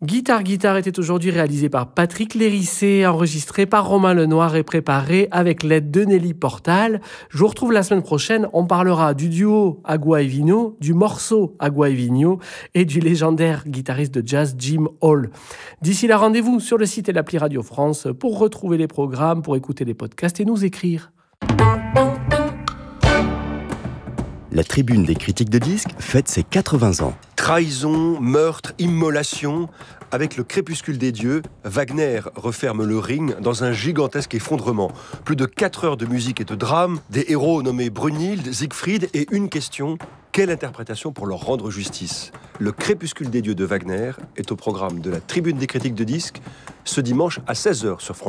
Guitare était aujourd'hui réalisé par Patrick Lérissé, enregistré par Romain Lenoir et préparé avec l'aide de Nelly Portal. Je vous retrouve la semaine prochaine. On parlera du duo Agua et Vino, du morceau Agua et Vino et du légendaire guitariste de jazz Jim Hall. D'ici là, rendez-vous sur le site et l'appli Radio France pour retrouver les programmes, pour écouter les podcasts et nous écrire. La Tribune des critiques de disques fête ses 80 ans. Trahison, meurtre, immolation. Avec le crépuscule des dieux, Wagner referme le ring dans un gigantesque effondrement. Plus de 4 heures de musique et de drame, des héros nommés Brunhilde, Siegfried et une question: quelle interprétation pour leur rendre justice? Le crépuscule des dieux de Wagner est au programme de la Tribune des critiques de disques ce dimanche à 16h sur France.